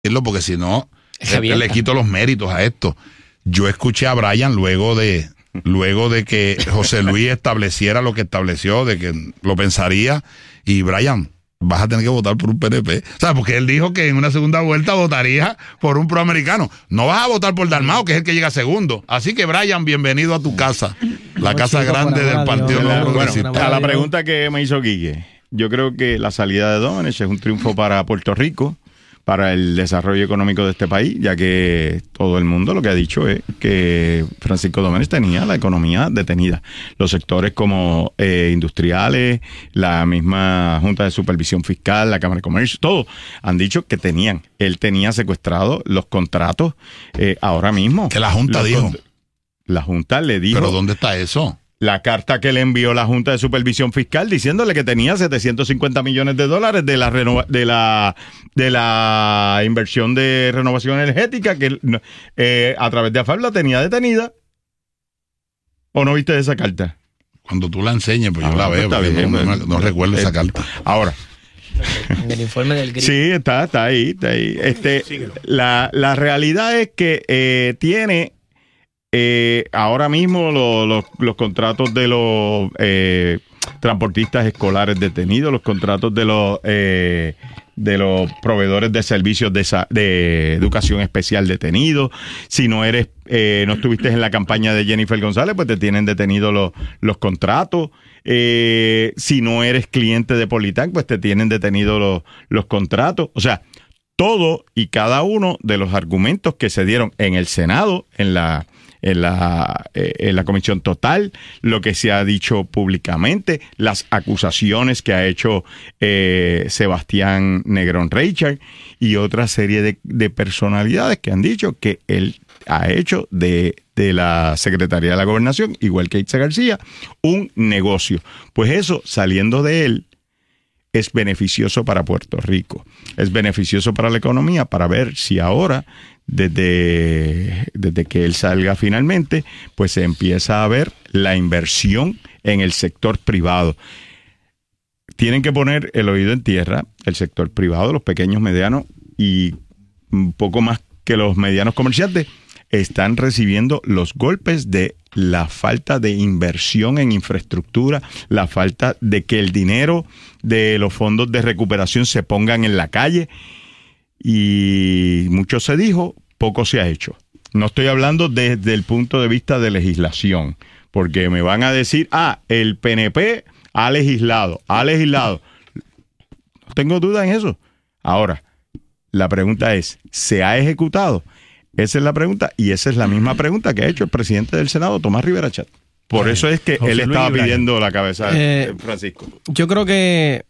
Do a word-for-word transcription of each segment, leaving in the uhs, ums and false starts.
porque si no, le, le quito los méritos a esto. Yo escuché a Brian luego de luego de que José Luis estableciera lo que estableció, de que lo pensaría, y Brian, vas a tener que votar por un P N P. O sea, porque él dijo que en una segunda vuelta votaría por un proamericano. No vas a votar por Dalmau, que es el que llega segundo. Así que, Brian, bienvenido a tu casa. La casa grande del Partido Nuevo Progresista. Bueno, a la pregunta que me hizo Quique, yo creo que la salida de Domenech es un triunfo para Puerto Rico, para el desarrollo económico de este país, ya que todo el mundo lo que ha dicho es que Francisco Domenech tenía la economía detenida. Los sectores como eh, industriales, la misma Junta de Supervisión Fiscal, la Cámara de Comercio, todos han dicho que tenían. Él tenía secuestrados los contratos eh, ahora mismo. Que la Junta dijo. La Junta le dijo. ¿Pero dónde está eso? La carta que le envió la Junta de Supervisión Fiscal diciéndole que tenía setecientos cincuenta millones de dólares de la renova, de la de la inversión de renovación energética que eh, a través de A F A B la tenía detenida. ¿O no viste esa carta? Cuando tú la enseñes, pues ah, yo la veo, está bien, no, no, no, no recuerdo esa carta. Ahora. En el informe del G R I. Sí, está, está ahí, está ahí. Este, la, la realidad es que eh, tiene Eh, ahora mismo lo, lo, los contratos de los eh, transportistas escolares detenidos, los contratos de los eh, de los proveedores de servicios de, de educación especial detenidos. Si no eres eh, no estuviste en la campaña de Jennifer González, pues te tienen detenidos los, los contratos. Eh, si no eres cliente de Politán, pues te tienen detenidos los, los contratos. O sea, todo y cada uno de los argumentos que se dieron en el Senado, en la En la, eh, en la comisión total, lo que se ha dicho públicamente, las acusaciones que ha hecho eh, Sebastián Negrón Reichard y otra serie de, de personalidades que han dicho que él ha hecho de, de la Secretaría de la Gobernación, igual que Itza García, un negocio. Pues eso, saliendo de él, es beneficioso para Puerto Rico, es beneficioso para la economía, para ver si ahora, desde, desde que él salga finalmente, pues se empieza a ver la inversión en el sector privado. Tienen que poner el oído en tierra, el sector privado, los pequeños, medianos y un poco más que los medianos comerciantes, están recibiendo los golpes de la falta de inversión en infraestructura, la falta de que el dinero de los fondos de recuperación se pongan en la calle, y mucho se dijo, poco se ha hecho. No estoy hablando desde el punto de vista de legislación, porque me van a decir, ah, el P N P ha legislado, ha legislado. No tengo duda en eso. Ahora, la pregunta es, ¿se ha ejecutado? Esa es la pregunta, y esa es la misma pregunta que ha hecho el presidente del Senado, Tomás Rivera Chat. Por eso es que José él estaba Luis pidiendo la cabeza de eh, Francisco. Yo creo que,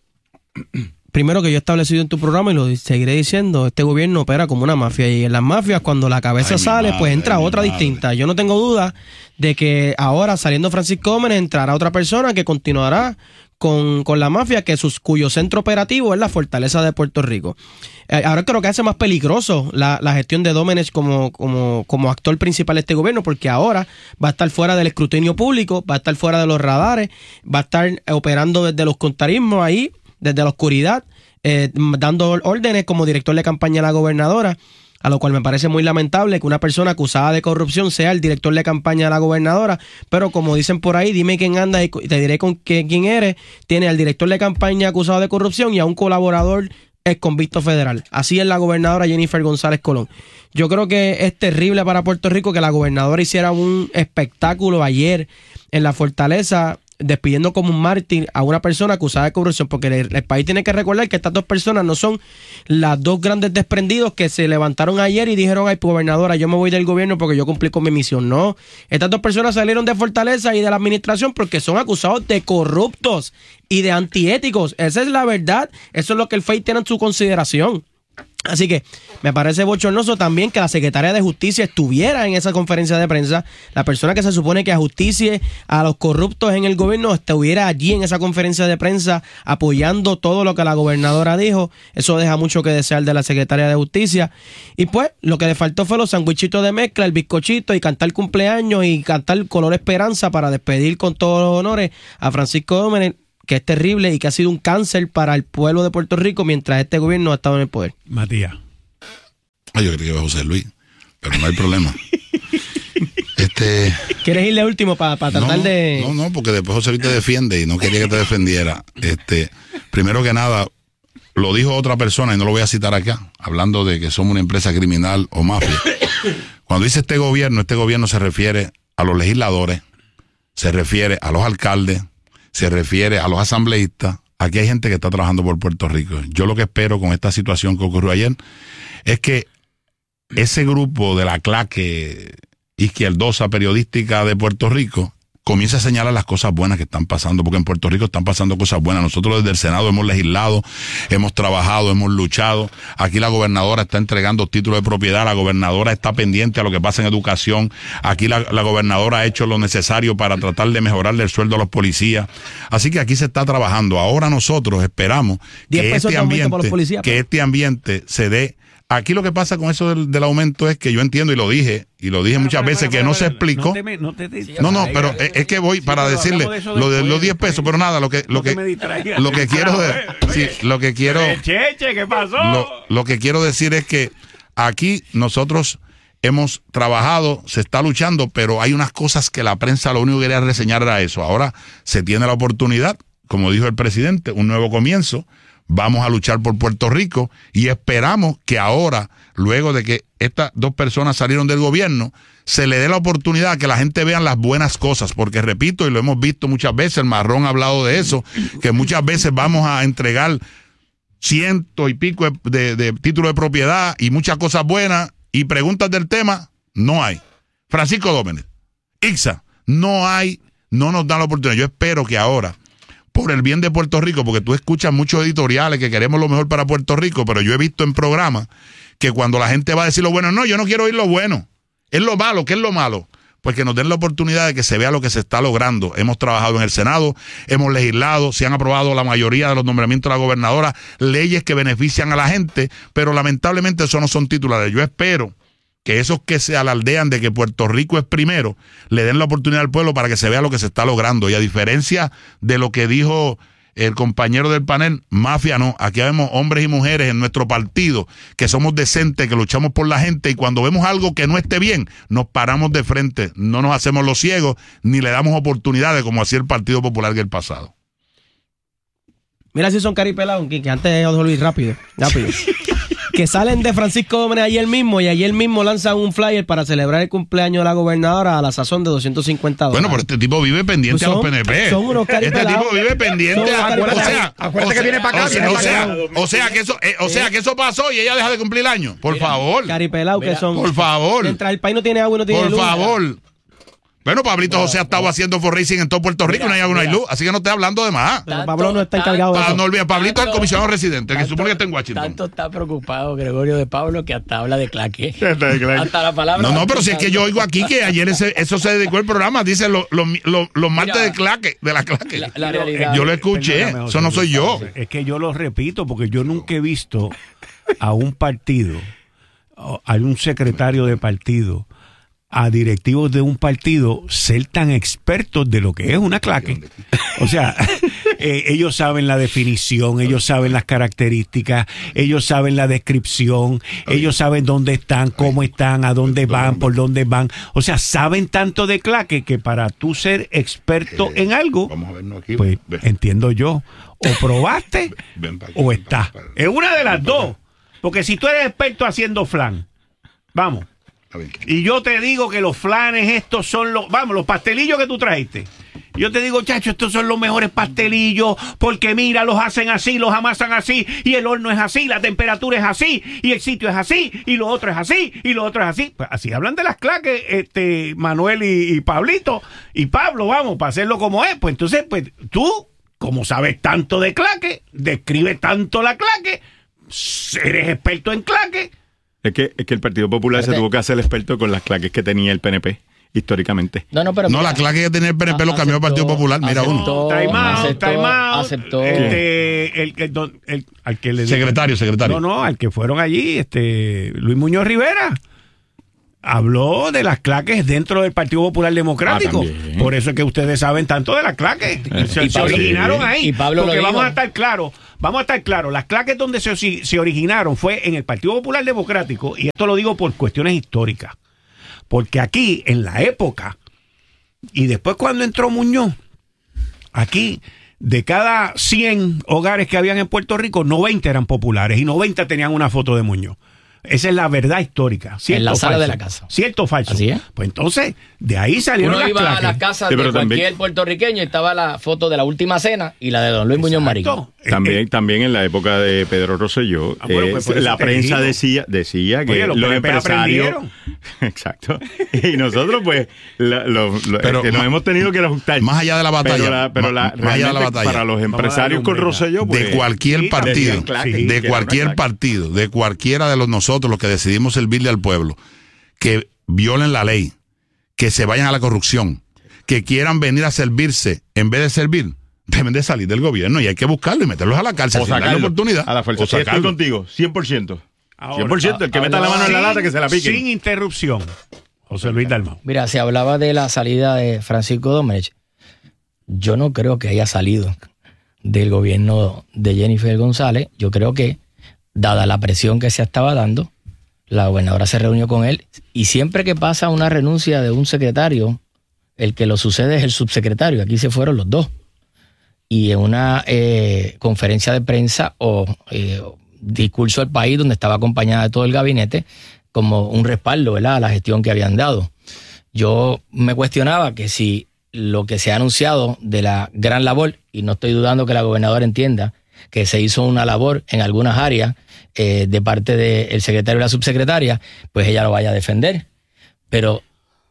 primero, que yo he establecido en tu programa, y lo seguiré diciendo, este gobierno opera como una mafia, y en las mafias, cuando la cabeza ay, sale, madre, pues entra otra madre. distinta. Yo no tengo duda de que ahora, saliendo Francisco Domenech, entrará otra persona que continuará con, con la mafia, que sus, cuyo centro operativo es la fortaleza de Puerto Rico. Eh, ahora creo que hace más peligroso la, la gestión de Domenech como, como, como actor principal de este gobierno, porque ahora va a estar fuera del escrutinio público, va a estar fuera de los radares, va a estar operando desde los contarismos ahí, desde la oscuridad, eh, dando órdenes como director de campaña de la gobernadora, a lo cual me parece muy lamentable que una persona acusada de corrupción sea el director de campaña de la gobernadora, pero como dicen por ahí, dime quién anda y te diré con qué, quién eres. Tiene al director de campaña acusado de corrupción y a un colaborador ex convicto federal. Así es la gobernadora Jennifer González Colón. Yo creo que es terrible para Puerto Rico que la gobernadora hiciera un espectáculo ayer en la fortaleza, despidiendo como un mártir a una persona acusada de corrupción, porque el, el país tiene que recordar que estas dos personas no son las dos grandes desprendidos que se levantaron ayer y dijeron, ay, gobernadora, yo me voy del gobierno porque yo cumplí con mi misión. No, estas dos personas salieron de Fortaleza y de la administración porque son acusados de corruptos y de antiéticos. Esa es la verdad, eso es lo que el F E I tiene en su consideración. Así que me parece bochornoso también que la secretaria de Justicia estuviera en esa conferencia de prensa. La persona que se supone que ajusticie a los corruptos en el gobierno estuviera allí en esa conferencia de prensa apoyando todo lo que la gobernadora dijo. Eso deja mucho que desear de la secretaria de Justicia. Y pues lo que le faltó fue los sandwichitos de mezcla, el bizcochito y cantar cumpleaños y cantar Color Esperanza para despedir con todos los honores a Francisco Domenech, que es terrible y que ha sido un cáncer para el pueblo de Puerto Rico mientras este gobierno ha estado en el poder. Matías. Ah, yo creí que José Luis, pero no hay problema. Este, ¿Quieres irle último para pa tratar no, de...? No, no, porque después José Luis te defiende y no quería que te defendiera. Este, primero que nada, lo dijo otra persona y no lo voy a citar acá, hablando de que somos una empresa criminal o mafia. Cuando dice este gobierno, este gobierno se refiere a los legisladores, se refiere a los alcaldes, se refiere a los asambleístas. Aquí hay gente que está trabajando por Puerto Rico. Yo lo que espero con esta situación que ocurrió ayer es que ese grupo de la claque izquierdosa periodística de Puerto Rico comience a señalar las cosas buenas que están pasando, porque en Puerto Rico están pasando cosas buenas. Nosotros desde el Senado hemos legislado, hemos trabajado, hemos luchado. Aquí la gobernadora está entregando títulos de propiedad, la gobernadora está pendiente a lo que pasa en educación. Aquí la, la gobernadora ha hecho lo necesario para tratar de mejorarle el sueldo a los policías. Así que aquí se está trabajando. Ahora nosotros esperamos que este ambiente, policías, que este ambiente se dé. Aquí lo que pasa con eso del, del aumento es que yo entiendo y lo dije, y lo dije pero, muchas pero, veces, pero, que pero, no se explicó. No, te, no, te, te, no, no, pero es, es que voy sí, para decirle de lo de los diez pesos, pero nada, lo que lo no que lo que quiero de, sí, lo que quiero Cheche, ¿qué pasó? Lo, lo que quiero decir es que aquí nosotros hemos trabajado, se está luchando, pero hay unas cosas que la prensa lo único que quería reseñar era eso. Ahora se tiene la oportunidad, como dijo el presidente, un nuevo comienzo. Vamos a luchar por Puerto Rico y esperamos que ahora, luego de que estas dos personas salieron del gobierno, se le dé la oportunidad a que la gente vea las buenas cosas, porque repito, y lo hemos visto muchas veces, el Marrón ha hablado de eso, que muchas veces vamos a entregar ciento y pico de, de, de títulos de propiedad y muchas cosas buenas, y preguntas del tema, no hay. Francisco Dómenes, Ixa, no hay, no nos dan la oportunidad. Yo espero que ahora, por el bien de Puerto Rico, porque tú escuchas muchos editoriales que queremos lo mejor para Puerto Rico, pero yo he visto en programas que cuando la gente va a decir lo bueno, no, yo no quiero oír lo bueno, es lo malo. ¿Qué es lo malo? Pues que nos den la oportunidad de que se vea lo que se está logrando. Hemos trabajado en el Senado, hemos legislado, se han aprobado la mayoría de los nombramientos de la gobernadora, leyes que benefician a la gente, pero lamentablemente eso no son titulares. Yo espero que esos que se alardean de que Puerto Rico es primero, le den la oportunidad al pueblo para que se vea lo que se está logrando. Y a diferencia de lo que dijo el compañero del panel, mafia no. Aquí vemos hombres y mujeres en nuestro partido que somos decentes, que luchamos por la gente, y cuando vemos algo que no esté bien, nos paramos de frente, no nos hacemos los ciegos, ni le damos oportunidades como hacía el Partido Popular que el pasado. Mira si son caripelados, que antes de Luis, rápido, rápido. Que salen de Francisco Dómenes ayer mismo y ayer mismo lanzan un flyer para celebrar el cumpleaños de la gobernadora a la sazón de doscientos cincuenta dólares. Bueno, pero este tipo vive pendiente pues son, a los P N P. Son unos este tipo vive pendiente a, acuérdate, o sea, acuérdate o sea, que viene para acá, o sea, viene o sea, para acá. O sea que eso, eh, o sea que eso pasó y ella deja de cumplir el año. Por mira, favor. Caripelao que son. Por favor. Mientras el país no tiene agua y no tiene Por luz. Por favor. Bueno, Pablito José ha estado haciendo forracing en todo Puerto Rico y no hay agua, no hay luz, así que no estoy hablando de más. Pero Pablo no está encargado de eso. No olvides, Pablito es el comisionado residente, que supone que está en Washington. Tanto está preocupado Gregorio de Pablo que hasta habla de claque. Hasta la palabra. No, no, pero si es que yo oigo aquí que ayer ese, eso se dedicó el programa, dice los lo, lo, lo martes de claque, de la claque. La, la realidad. Yo lo escuché, perdóname, eso no soy yo. Es que yo lo repito porque yo nunca he visto a un partido, a un secretario de partido, a directivos de un partido ser tan expertos de lo que es una claque. O sea, eh, ellos saben la definición, ellos saben las características, ellos saben la descripción, ellos saben dónde están, cómo están, a dónde van, por dónde van. O sea, saben tanto de claque que para tú ser experto en algo, pues entiendo yo, o probaste o está. Es una de las dos. Porque si tú eres experto haciendo flan, vamos, y yo te digo que los flanes estos son los, vamos, los pastelillos que tú trajiste. Yo te digo, chacho, estos son los mejores pastelillos porque mira, los hacen así, los amasan así y el horno es así, la temperatura es así y el sitio es así y lo otro es así y lo otro es así. Pues así hablan de las claques, este, Manuel y, y Pablito y Pablo, vamos, para hacerlo como es. Pues entonces, pues tú, como sabes tanto de claque, describe tanto la claque, eres experto en claque. Es que, es que el Partido Popular se tuvo que hacer experto con las claques que tenía el P N P históricamente. No, no, pero no, la claque que tenía el P N P lo cambió el Partido Popular. Mira aceptó, uno. Time out, time out. Aceptó. Este, el, el, el, el, al que le secretario, secretario. No, no, al que fueron allí, este, Luis Muñoz Rivera. habló de las claques dentro del Partido Popular Democrático. Ah, por eso es que ustedes saben tanto de las claques. Eh, se, se originaron ahí. Y Pablo porque lo vamos dijo. a estar claros, vamos a estar claros, las claques donde se, se originaron fue en el Partido Popular Democrático, y esto lo digo por cuestiones históricas. Porque aquí, en la época, y después cuando entró Muñoz, aquí, de cada cien hogares que habían en Puerto Rico, noventa eran populares y noventa tenían una foto de Muñoz. Esa es la verdad histórica. En la sala falso? de la casa. ¿Cierto o falso? Así es. Pues entonces, de ahí salieron Uno las iba claques. a la casa Sí, de pero cualquier también- puertorriqueño y estaba la foto de la última cena y la de Don Luis Muñoz Marín. Exacto. También, Eh, eh, también en la época de Pedro Rosselló, Ah, bueno, eh, pues por eso la te prensa digo. decía, decía que Oye, los los P N P empresarios... aprendieron. Exacto. Y nosotros, pues, la- lo- lo- Pero que nos ma- hemos tenido que ajustar. más allá de la batalla, Pero, la, pero la- ma- más allá de la realmente batalla. para los Vamos a darle empresarios un con break. Rosselló, pues... De cualquier sí, partido, decían claque, sí, de que era cualquier una claque. partido, de cualquiera de los nosotros, los que decidimos servirle al pueblo, que violen la ley, que se vayan a la corrupción, que quieran venir a servirse en vez de servir, deben de salir del gobierno y hay que buscarlo y meterlos a la cárcel O sin darle sacarlo oportunidad. a la fuerza. O Sí, estoy sacarlo. contigo, cien por ciento. Ahora, cien por ciento. El que meta la hablaba- mano en la sin- lata, que se la piquen. Sin interrupción. José Luis Dalmau. Mira, se hablaba de la salida de Francisco Domenech. Yo no creo que haya salido del gobierno de Jennifer González. Yo creo que, dada la presión que se estaba dando, la gobernadora se reunió con él y siempre que pasa una renuncia de un secretario, el que lo sucede es el subsecretario. Aquí se fueron los dos. Y en una eh, conferencia de prensa o eh, discurso al país donde estaba acompañada de todo el gabinete como un respaldo, ¿verdad?, a la gestión que habían dado. Yo me cuestionaba que si lo que se ha anunciado de la gran labor, y no estoy dudando que la gobernadora entienda que se hizo una labor en algunas áreas eh, de parte del secretario y la subsecretaria, pues ella lo vaya a defender. Pero,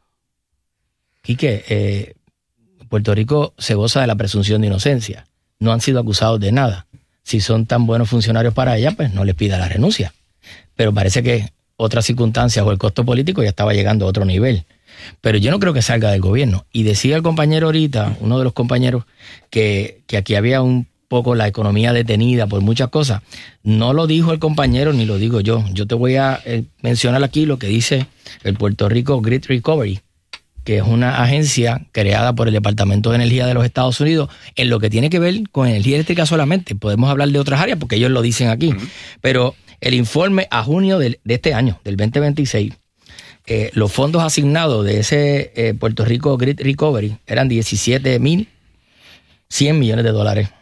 Quique, eh, Puerto Rico se goza de la presunción de inocencia. No han sido acusados de nada. Si son tan buenos funcionarios para ella, pues no les pida la renuncia. Pero parece que otras circunstancias o el costo político ya estaba llegando a otro nivel. Pero yo no creo que salga del gobierno. Y decía el compañero ahorita, uno de los compañeros, que, que aquí había un poco la economía detenida por muchas cosas. No lo dijo el compañero ni lo digo yo. Yo te voy a eh, mencionar aquí lo que dice el Puerto Rico Grid Recovery, que es una agencia creada por el Departamento de Energía de los Estados Unidos en lo que tiene que ver con energía eléctrica solamente. Podemos hablar de otras áreas porque ellos lo dicen aquí. Uh-huh. Pero el informe a junio de, de este año, del veinte veintiséis, eh, los fondos asignados de ese eh, Puerto Rico Grid Recovery eran diecisiete mil cien millones de dólares,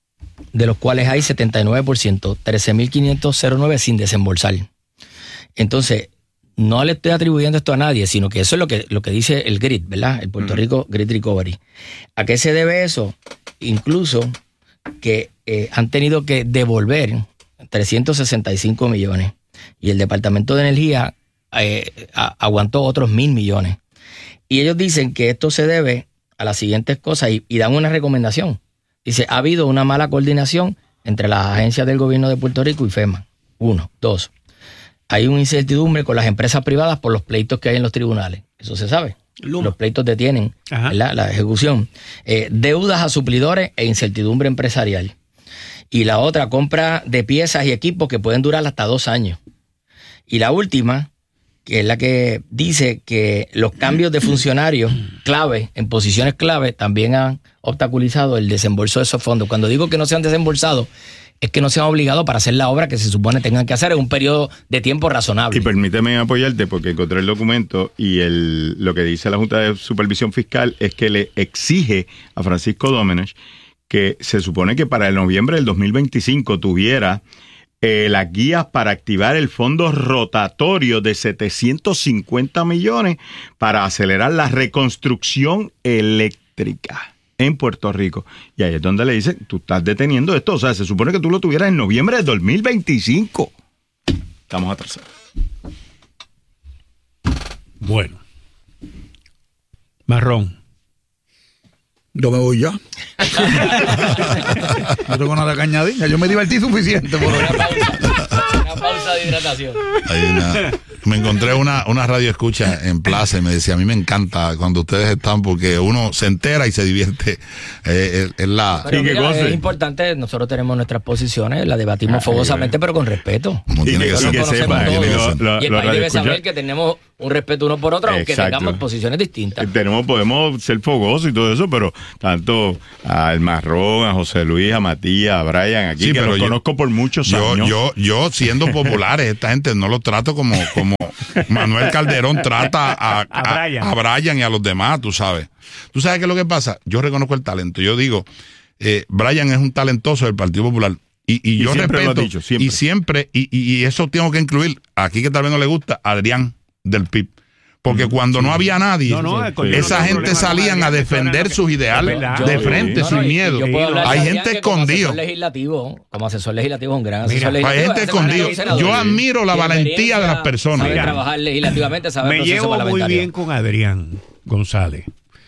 de los cuales hay setenta y nueve por ciento, trece mil quinientos nueve sin desembolsar. Entonces, no le estoy atribuyendo esto a nadie, sino que eso es lo que, lo que dice el Grid, ¿verdad? El Puerto Rico Grid Recovery. ¿A qué se debe eso? Incluso que eh, han tenido que devolver trescientos sesenta y cinco millones y el Departamento de Energía eh, a, aguantó otros mil millones. Y ellos dicen que esto se debe a las siguientes cosas y, y dan una recomendación. Dice, ha habido una mala coordinación entre las agencias del gobierno de Puerto Rico y FEMA. Uno. Dos. Hay una incertidumbre con las empresas privadas por los pleitos que hay en los tribunales. Eso se sabe. Luma. Los pleitos detienen la, la ejecución. Eh, deudas a suplidores e incertidumbre empresarial. Y la otra, compra de piezas y equipos que pueden durar hasta dos años. Y la última, que es la que dice que los cambios de funcionarios clave, en posiciones clave, también han obstaculizado el desembolso de esos fondos. Cuando digo que no se han desembolsado, es que no se han obligado para hacer la obra que se supone tengan que hacer en un periodo de tiempo razonable. Y permíteme apoyarte porque encontré el documento y el, lo que dice la Junta de Supervisión Fiscal es que le exige a Francisco Domenech que se supone que para el noviembre del dos mil veinticinco tuviera eh, las guías para activar el fondo rotatorio de setecientos cincuenta millones para acelerar la reconstrucción eléctrica en Puerto Rico. Y ahí es donde le dicen, tú estás deteniendo esto. O sea, se supone que tú lo tuvieras en noviembre del dos mil veinticinco. Estamos atrasados. Bueno. Marrón. Yo me voy ya. No tengo nada que añadir. Yo me divertí suficiente por hoy. Una pausa, una pausa de hidratación. Hay una, me encontré una, una radio escucha en Plaza y me decía, a mí me encanta cuando ustedes están porque uno se entera y se divierte. Eh, es la... Pero mira, es importante, nosotros tenemos nuestras posiciones, las debatimos ah, fogosamente, pero con respeto. Como tiene que ser. Que sepa, que lo, lo, y el país debe saber que tenemos un respeto uno por otro, aunque Exacto. tengamos posiciones distintas. Tenemos, podemos ser fogosos y todo eso, pero tanto al Marrón, a José Luis, a Matías, a Brian, aquí, sí, que los yo, conozco por muchos yo, años. Yo, yo, siendo populares, esta gente no los trato como, como Manuel Calderón trata a, a, a, Brian. a Brian y a los demás, tú sabes. ¿Tú sabes qué es lo que pasa? Yo reconozco el talento. Yo digo, eh, Brian es un talentoso del Partido Popular. Y, y, y yo respeto, dicho, siempre. y siempre, y, y eso tengo que incluir, aquí que tal vez no le gusta, Adrián del P I B. Porque mm, cuando sí. no había nadie, no, no, esa no gente salían a defender sus ideales de frente, no, sin no, miedo. Hay gente escondida. Como asesor legislativo, como asesor legislativo es un gran asesor Mira, legislativo. Hay gente escondida. Yo admiro la valentía de las personas. Sabe trabajar legislativamente, sabe Me llevo muy bien con Adrián González.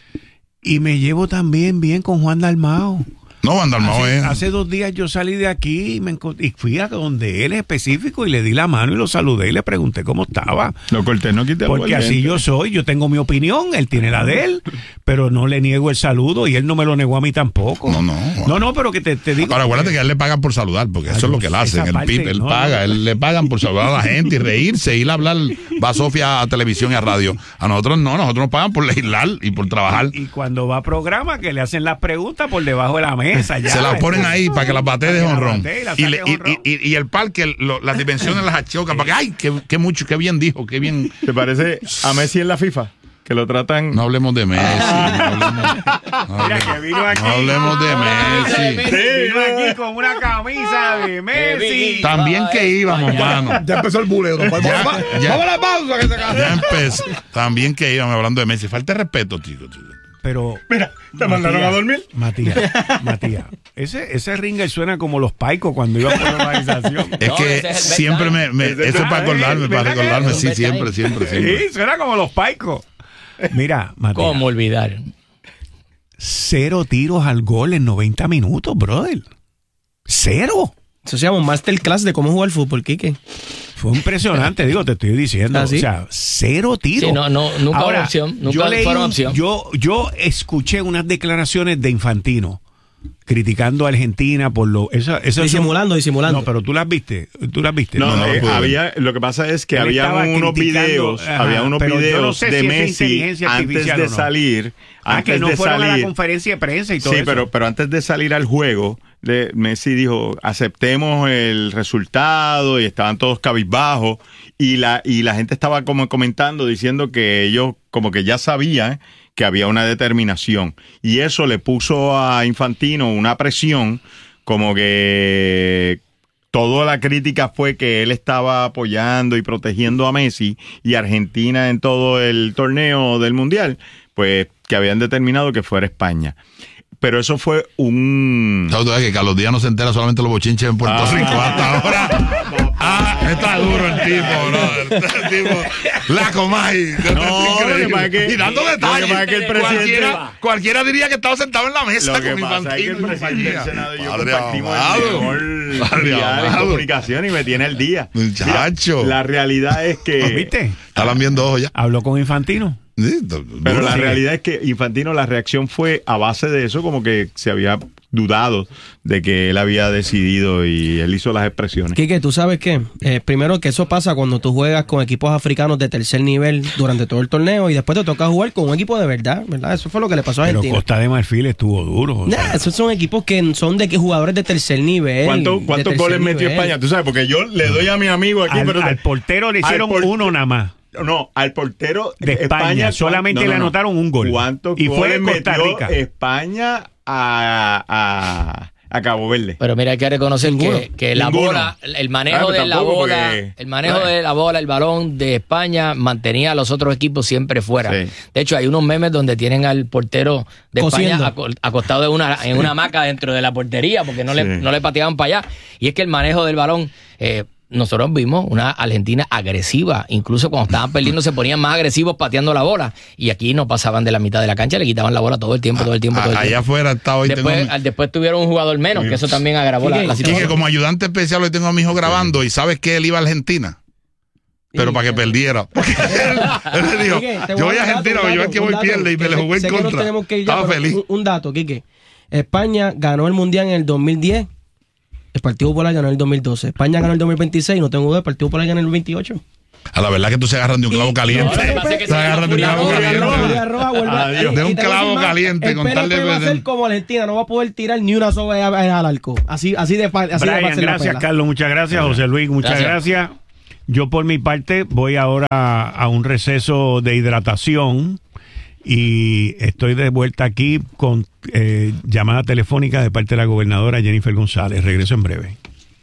Y me llevo también bien con Juan Dalmao. No, Juan Dalmao hace, es. Hace dos días yo salí de aquí y, me y fui a donde él específico y le di la mano y lo saludé y le pregunté cómo estaba. Lo corté, no quité. Porque así yo soy, yo tengo mi opinión, él tiene la de él, pero no le niego el saludo y él no me lo negó a mí tampoco. No, no. No, no, pero que te, te digo. Ahora, acuérdate que a él le pagan por saludar, porque eso es lo que él hace en el P I B. Él no, paga, no. él le pagan por saludar a la gente y reírse, ir a hablar, va a Sofía a televisión y a radio. A nosotros no, nosotros nos pagan por legislar y por trabajar. Y, y cuando va a programa que le hacen las preguntas por debajo de la mesa, ya. Se las ponen ahí para que las bate de honrón. Y, y, y, y el parque, lo, las dimensiones las achocan para que, ay, qué, qué mucho, qué bien dijo, qué bien. ¿Te parece a Messi en la FIFA? Que lo tratan. No hablemos de Messi. No hablemos, no Mira que vino aquí. No hablemos de Messi. Sí, vino aquí con una camisa de Messi. También que íbamos, mano. Ya empezó el buleo. Vamos a la pausa que se acaba. Ya empezó. También que íbamos hablando de Messi. Falta de respeto, chicos. Pero. Mira, te mandaron a dormir. Matías, Matías. Ese, ese ringer suena como los paicos cuando iba por la organización. Es que no, es siempre me. me eso es para acordarme, para recordarme. Sí, siempre, siempre, siempre. Sí, suena como los paicos. Mira, Matías. ¿Cómo olvidar? Cero tiros al gol en noventa minutos, brother. Cero. Eso se llama un masterclass de cómo jugar fútbol, Quique. Fue impresionante, digo, te estoy diciendo. ¿Ah, sí? O sea, cero tiros. Sí, no, no, nunca Ahora, opción. Nunca fueron opción. Yo, yo escuché unas declaraciones de Infantino criticando a Argentina por lo eso, eso disimulando, son, disimulando. No, pero tú las viste, tú las viste. No, no, no eh, había, lo que pasa es que Él había unos videos, ajá, había unos videos no sé de si Messi antes de no. salir, ah, antes que no de fueron salir, a la conferencia de prensa y todo sí, eso. pero pero antes de salir al juego, de, Messi dijo, aceptemos el resultado y estaban todos cabizbajos y la y la gente estaba como comentando diciendo que ellos como que ya sabían que había una determinación y eso le puso a Infantino una presión como que toda la crítica fue que él estaba apoyando y protegiendo a Messi y Argentina en todo el torneo del Mundial, pues que habían determinado que fuera España. Pero eso fue un... ¿Sabes que Carlos Díaz no se entera solamente los bochinches en Puerto ah. Rico hasta ahora? Ah, está duro el tipo, brother. El tipo, la comay. No, que, y dando detalles. Que el presidente, cualquiera, cualquiera diría que estaba sentado en la mesa lo que con pasa es que el presidente del Senado y yo compartimos el mejor diario de comunicación y me tiene el día. Muchacho. Mira, la realidad es que... ¿Viste? Están viendo ojos ya. Habló con Infantino. Sí, pero la realidad es que Infantino, la reacción fue a base de eso, como que se había dudado de que él había decidido y él hizo las expresiones. Quique, ¿tú sabes qué? Eh, primero que eso pasa cuando tú juegas con equipos africanos de tercer nivel durante todo el torneo y después te toca jugar con un equipo de verdad, ¿verdad? Eso fue lo que le pasó a Argentina. Pero Costa de Marfil estuvo duro. O sea. Nah, esos son equipos que son de que jugadores de tercer nivel. ¿Cuánto, ¿Cuántos goles nivel? metió España? Tú sabes, porque yo le doy a mi amigo aquí. Al, pero al portero le hicieron por... uno nada más. No, al portero de España, España solamente no, no, le anotaron un gol. ¿Cuántos y fue en Costa Rica? España a, a, a Cabo Verde. Pero mira, hay que reconocer que, que la bola, el manejo ah, de la bola, porque... el manejo ¿sabes? de la bola, el balón de España mantenía a los otros equipos siempre fuera. Sí. De hecho, hay unos memes donde tienen al portero de Cosiendo. España acostado de una, en una hamaca dentro de la portería porque no, sí. le, no le pateaban para allá. Y es que el manejo del balón... Eh, nosotros vimos una Argentina agresiva, incluso cuando estaban perdiendo se ponían más agresivos pateando la bola y aquí no pasaban de la mitad de la cancha, le quitaban la bola todo el tiempo, todo el tiempo, todo el tiempo. Allá afuera estaba hoy después, tengo... después tuvieron un jugador menos, que eso también agravó la, la situación. Que como ayudante especial hoy tengo a mi hijo grabando y ¿sabes que él iba a Argentina? pero para que perdiera. Porque él, él le dijo, Quique, yo voy a Argentina, yo es que voy pierde y me le jugué en contra. Estaba feliz. Un, un dato, Quique. España ganó el Mundial en el dos mil diez. El Partido Popular ganó en el dos mil doce. España ganó en el dos mil veintiséis. No tengo duda, el Partido Popular ganó en el veintiocho. A la verdad que tú se agarran de un clavo caliente. Se agarran de un clavo caliente. De un clavo caliente. El P N P va a ser como Argentina, no va a poder tirar ni una soga al arco. Así, así de fácil. Brian, gracias, Carlos, muchas gracias. José Luis, muchas gracias. gracias. Yo por mi parte voy ahora a un receso de hidratación y estoy de vuelta aquí con eh, llamada telefónica de parte de la gobernadora Jennifer González. Regreso en breve.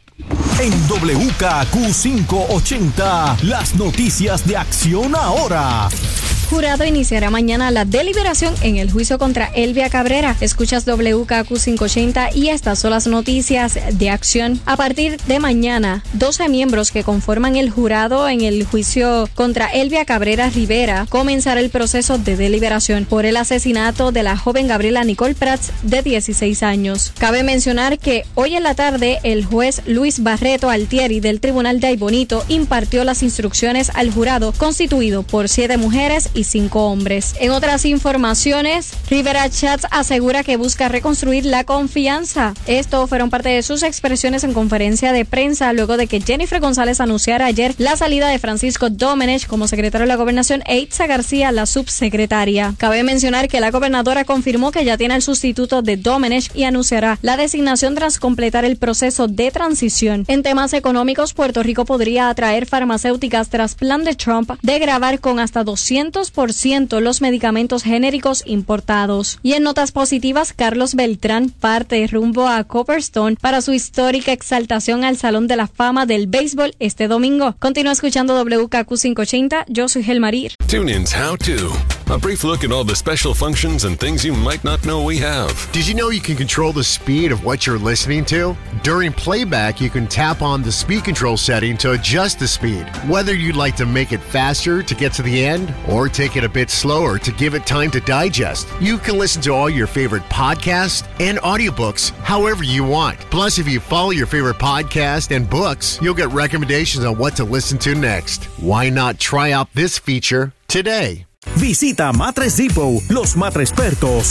En W K Q quinientos ochenta, las noticias de Acción Ahora. Jurado iniciará mañana la deliberación en el juicio contra Elvia Cabrera. Escuchas W K Q quinientos ochenta y estas son las noticias de Acción. A partir de mañana, doce miembros que conforman el jurado en el juicio contra Elvia Cabrera Rivera comenzará el proceso de deliberación por el asesinato de la joven Gabriela Nicole Prats, de dieciséis años. Cabe mencionar que hoy en la tarde el juez Luis Barreto Altieri del Tribunal de Aybonito impartió las instrucciones al jurado constituido por siete mujeres y cinco hombres. En otras informaciones, Rivera Chats asegura que busca reconstruir la confianza. Esto fueron parte de sus expresiones en conferencia de prensa luego de que Jennifer González anunciara ayer la salida de Francisco Domenech como secretario de la Gobernación e Itza García, la subsecretaria. Cabe mencionar que la gobernadora confirmó que ya tiene el sustituto de Domenech y anunciará la designación tras completar el proceso de transición. En temas económicos, Puerto Rico podría atraer farmacéuticas tras plan de Trump de gravar con hasta doscientos por ciento los medicamentos genéricos importados. Y en notas positivas, Carlos Beltrán parte rumbo a Copperstone para su histórica exaltación al Salón de la Fama del Béisbol este domingo. Continúa escuchando W K Q quinientos ochenta, yo soy Helmarir. TuneIn's How To. A brief look at all the special functions and things you might not know we have. Did you know you can control the speed of what you're listening to? During playback, you can tap on the speed control setting to adjust the speed. Whether you'd like to make it faster to get to the end or take it a bit slower to give it time to digest, you can listen to all your favorite podcasts and audiobooks however you want. Plus, if you follow your favorite podcast and books, you'll get recommendations on what to listen to next. Why not try out this feature today? Visita Mattress Depot, los matrespertos.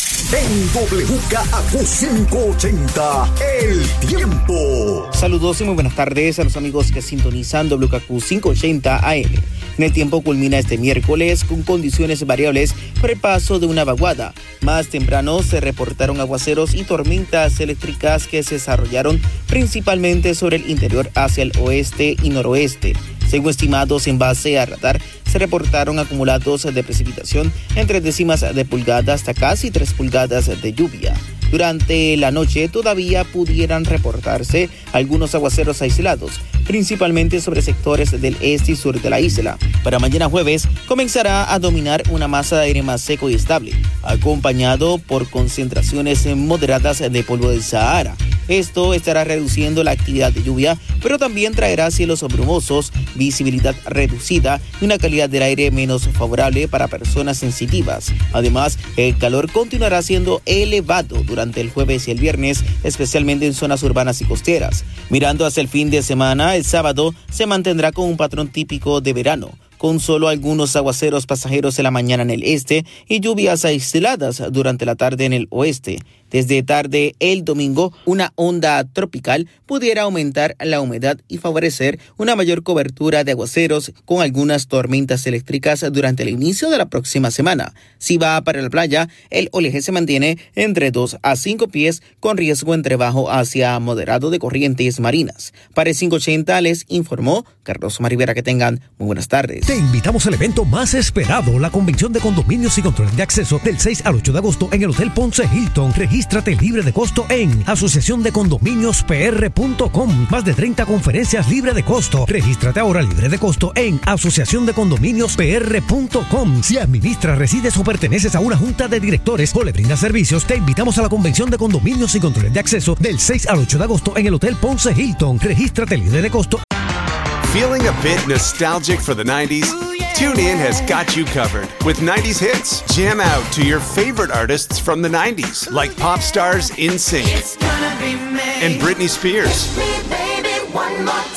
En W K Q quinientos ochenta, el tiempo. Saludos y muy buenas tardes a los amigos que sintonizan W K Q quinientos ochenta A M. En el tiempo culmina este miércoles con condiciones variables por el paso de una vaguada. Más temprano se reportaron aguaceros y tormentas eléctricas que se desarrollaron principalmente sobre el interior hacia el oeste y noroeste. Según estimados en base a radar, se reportaron acumulados de precipitación entre décimas de pulgada hasta casi tres pulgadas de lluvia. Durante la noche todavía pudieran reportarse algunos aguaceros aislados, principalmente sobre sectores del este y sur de la isla. Para mañana jueves comenzará a dominar una masa de aire más seco y estable, acompañado por concentraciones moderadas de polvo del Sahara. Esto estará reduciendo la actividad de lluvia, pero también traerá cielos brumosos, visibilidad reducida y una calidad del aire menos favorable para personas sensitivas. Además, el calor continuará siendo elevado durante el jueves y el viernes, especialmente en zonas urbanas y costeras. Mirando hacia el fin de semana, el sábado se mantendrá con un patrón típico de verano, con solo algunos aguaceros pasajeros en la mañana en el este y lluvias aisladas durante la tarde en el oeste. Desde tarde el domingo, una onda tropical pudiera aumentar la humedad y favorecer una mayor cobertura de aguaceros con algunas tormentas eléctricas durante el inicio de la próxima semana. Si va para la playa, el oleaje se mantiene entre dos a cinco pies con riesgo entre bajo hacia moderado de corrientes marinas. Para el quinientos ochenta les informó Carlos Marivera. Que tengan muy buenas tardes. Te invitamos al evento más esperado, la Convención de Condominios y Controles de Acceso, del seis al ocho de agosto en el Hotel Ponce Hilton. Regístrate libre de costo en asociación de condominios p r punto com. Más de treinta conferencias libre de costo. Regístrate ahora libre de costo en asociación de condominios p r punto com. Si administras, resides o perteneces a una junta de directores o le brindas servicios, te invitamos a la Convención de Condominios y Controles de Acceso del seis al ocho de agosto en el Hotel Ponce Hilton. Regístrate libre de costo. Feeling a bit nostalgic for the nineties? TuneIn has got you covered. With nineties hits, jam out to your favorite artists from the nineties, like pop stars N Sync and Britney Spears. Kiss me, baby, one more time.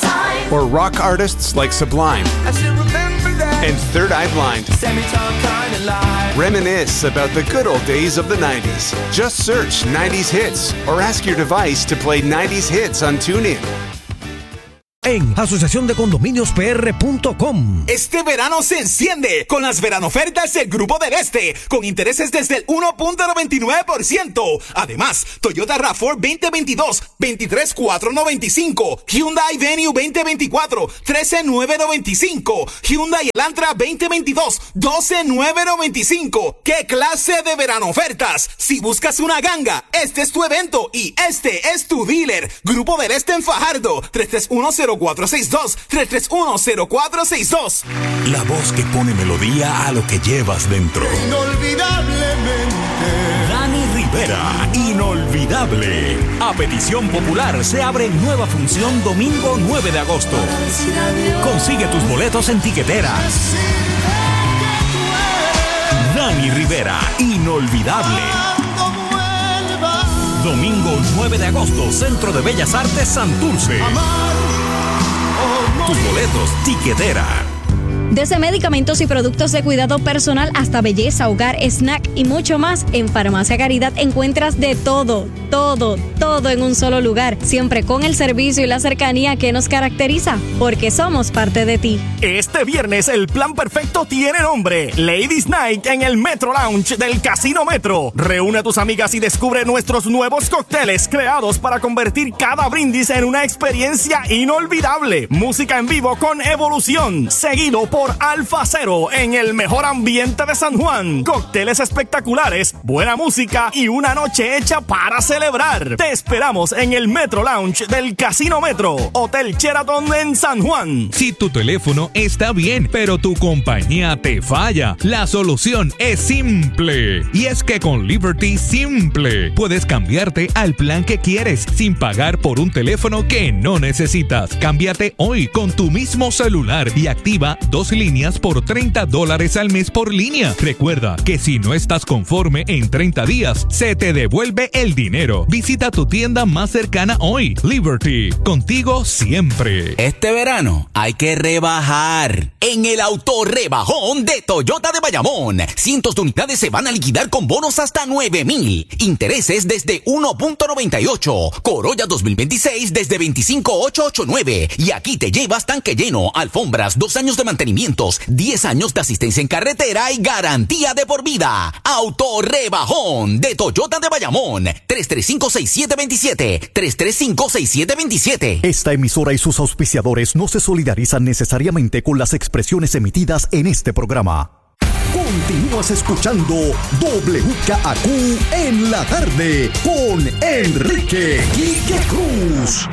or rock artists like Sublime. And Third Eye Blind. Reminisce about the good old days of the nineties. Just search nineties Hits or ask your device to play nineties Hits on TuneIn. En asociación de condominios p r punto com. Este verano se enciende con las veranofertas del Grupo del Este, con intereses desde el uno punto noventa y nueve por ciento. Además, Toyota RAV cuatro veinte veintidós, veintitrés mil cuatrocientos noventa y cinco, Hyundai Venue veinte veinticuatro, trece mil novecientos noventa y cinco, Hyundai Elantra veinte veintidós, doce mil novecientos noventa y cinco. ¡Qué clase de veranofertas! Si buscas una ganga, este es tu evento y este es tu dealer. Grupo del Este en Fajardo, tres tres uno cero cuatro seis dos, tres tres uno cero cuatro seis dos. La voz que pone melodía a lo que llevas dentro. Inolvidablemente. Dani Rivera, inolvidable. A petición popular se abre nueva función domingo nueve de agosto. Consigue tus boletos en Tiquetera. Dani Rivera, inolvidable. Domingo nueve de agosto, Centro de Bellas Artes Santurce. Tus boletos, Tiquetera. Desde medicamentos y productos de cuidado personal hasta belleza, hogar, snack y mucho más, en Farmacia Caridad encuentras de todo, todo, todo en un solo lugar, siempre con el servicio y la cercanía que nos caracteriza, porque somos parte de ti. Este viernes el plan perfecto tiene nombre, Ladies Night en el Metro Lounge del Casino Metro. Reúne a tus amigas y descubre nuestros nuevos cócteles creados para convertir cada brindis en una experiencia inolvidable. Música en vivo con Evolución, seguido por Alfa Cero en el mejor ambiente de San Juan. Cócteles espectaculares, buena música y una noche hecha para celebrar. Te esperamos en el Metro Lounge del Casino Metro, Hotel Sheraton en San Juan. Si tu teléfono está bien, pero tu compañía te falla, la solución es simple. Y es que con Liberty Simple puedes cambiarte al plan que quieres sin pagar por un teléfono que no necesitas. Cámbiate hoy con tu mismo celular y activa dos líneas por treinta dólares al mes por línea. Recuerda que si no estás conforme en treinta días, se te devuelve el dinero. Visita tu tienda más cercana hoy. Liberty, contigo siempre. Este verano hay que rebajar. En el autorrebajón de Toyota de Bayamón, cientos de unidades se van a liquidar con bonos hasta nueve mil. Intereses desde uno punto noventa y ocho. Corolla dos mil veintiséis desde veinticinco mil ochocientos ochenta y nueve. Y aquí te llevas tanque lleno, alfombras, dos años de mantenimiento, diez años de asistencia en carretera y garantía de por vida. Autorrebajón de Toyota de Bayamón. tres tres cinco, seis siete dos siete. tres tres cinco, seis siete dos siete. Esta emisora y sus auspiciadores no se solidarizan necesariamente con las expresiones emitidas en este programa. Continúas escuchando W K A Q en la tarde con Enrique Quique Cruz.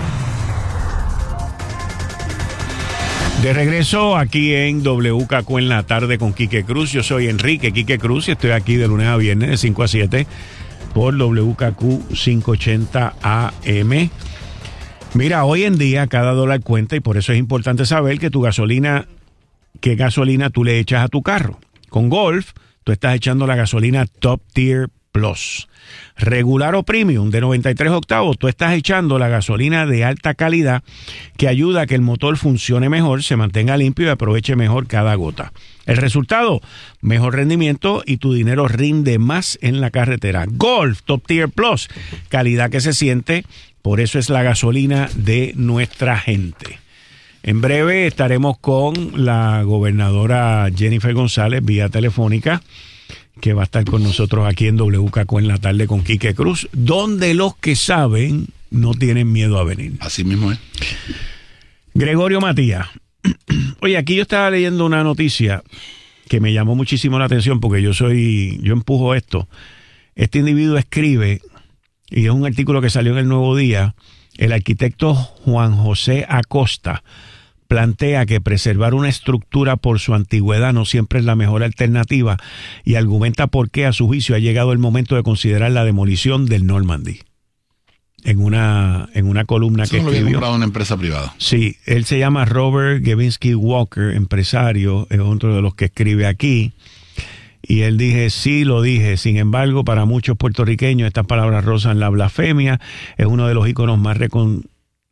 De regreso aquí en W K Q en la tarde con Quique Cruz. Yo soy Enrique Quique Cruz y estoy aquí de lunes a viernes de cinco a siete por W K Q quinientos ochenta A M. Mira, hoy en día cada dólar cuenta y por eso es importante saber que tu gasolina, qué gasolina tú le echas a tu carro. Con Golf, tú estás echando la gasolina Top Tier Plus. Regular o Premium de noventa y tres octavos, tú estás echando la gasolina de alta calidad que ayuda a que el motor funcione mejor, se mantenga limpio y aproveche mejor cada gota. El resultado, mejor rendimiento y tu dinero rinde más en la carretera. Golf Top Tier Plus, calidad que se siente, por eso es la gasolina de nuestra gente. En breve estaremos con la gobernadora Jennifer González vía telefónica, que va a estar con nosotros aquí en W K Q en la tarde con Quique Cruz, donde los que saben no tienen miedo a venir. Así mismo es. Gregorio Matías. Oye, aquí yo estaba leyendo una noticia que me llamó muchísimo la atención porque yo soy, yo empujo esto. Este individuo escribe, y es un artículo que salió en el Nuevo Día, el arquitecto Juan José Acosta plantea que preservar una estructura por su antigüedad no siempre es la mejor alternativa y argumenta por qué a su juicio ha llegado el momento de considerar la demolición del Normandy. En una, en una columna Eso que no lo escribió. había comprado una empresa privada. Sí, él se llama Robert Gavinsky Walker, empresario, es otro de los que escribe aquí. Y él dije, sí, lo dije. Sin embargo, para muchos puertorriqueños estas palabras rozan la blasfemia. Es uno de los íconos más reconocidos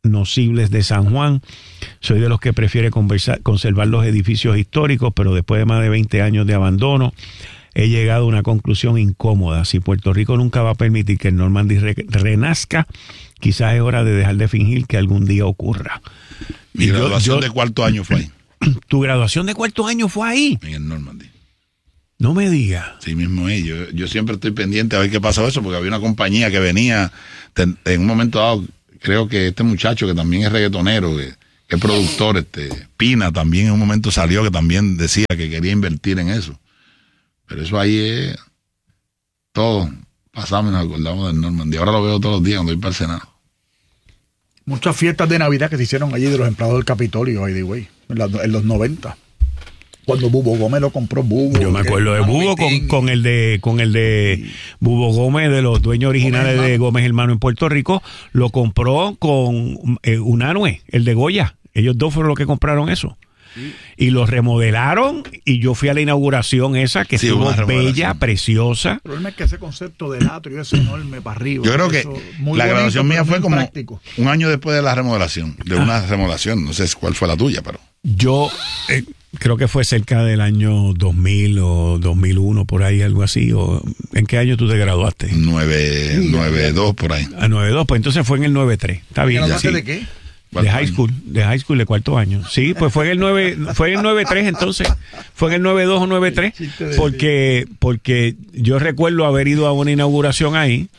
nocibles de San Juan. Soy de los que prefiere conversar, conservar los edificios históricos, pero después de más de veinte años de abandono, he llegado a una conclusión incómoda. Si Puerto Rico nunca va a permitir que el Normandy re, renazca, quizás es hora de dejar de fingir que algún día ocurra. Mi graduación de cuarto año fue ahí. ¿Tu graduación de cuarto año fue ahí? En el Normandy. No me digas. Sí mismo es. Yo, yo siempre estoy pendiente a ver qué pasó eso, porque había una compañía que venía, en un momento dado, creo que este muchacho que también es reggaetonero, que, que es productor, este Pina, también en un momento salió que también decía que quería invertir en eso. Pero eso ahí es todo. Pasamos y nos acordamos del Normandy. Ahora lo veo todos los días cuando voy para el Senado. Muchas fiestas de Navidad que se hicieron allí de los empleados del Capitolio, by the way, en, la, en los noventa. Cuando Bubo Gómez lo compró Bubo. Yo me acuerdo de Bubo con, con el de con el de sí. Bubo Gómez, de los dueños originales Gómez de Gómez Hermano en Puerto Rico, lo compró con eh, Unanue, el de Goya. Ellos dos fueron los que compraron eso. Sí. Y lo remodelaron y yo fui a la inauguración esa que sí, estuvo bella, preciosa. El problema es que ese concepto del atrio es enorme para arriba. Yo creo que eso, la graduación mía fue como práctico. Un año después de la remodelación, de ah. una remodelación. No sé cuál fue la tuya, pero... Yo eh, creo que fue cerca del año dos mil o dos mil uno, por ahí, algo así. O, ¿en qué año tú te graduaste? nueve dos por ahí. A nueve dos, pues entonces fue en el nueve tres. Está bien. ¿Te graduaste de qué? De high school, de high school de cuarto año. Sí, pues fue en el nueve, fue en el nueve tres entonces. Fue en el nueve dos o nueve tres, porque porque yo recuerdo haber ido a una inauguración ahí.